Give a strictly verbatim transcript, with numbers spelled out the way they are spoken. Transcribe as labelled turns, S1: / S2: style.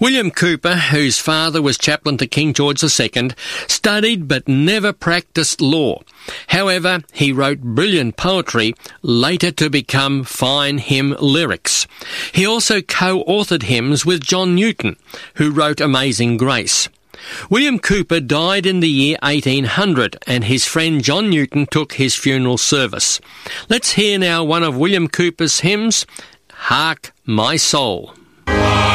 S1: William Cooper, whose father was chaplain to King George the Second, studied but never practised law. However, he wrote brilliant poetry, later to become fine hymn lyrics. He also co-authored hymns with John Newton, who wrote Amazing Grace. William Cooper died in the year eighteen hundred, and his friend John Newton took his funeral service. Let's hear now one of William Cooper's hymns, Hark, My Soul.